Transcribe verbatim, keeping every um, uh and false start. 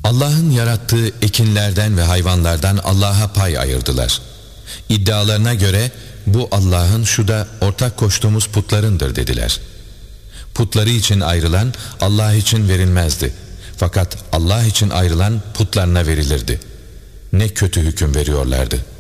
Allah'ın yarattığı ekinlerden ve hayvanlardan Allah'a pay ayırdılar. İddialarına göre bu Allah'ın, şu da ortak koştuğumuz putlarındır dediler. Putları için ayrılan Allah için verilmezdi. Fakat Allah için ayrılan putlarına verilirdi. Ne kötü hüküm veriyorlardı.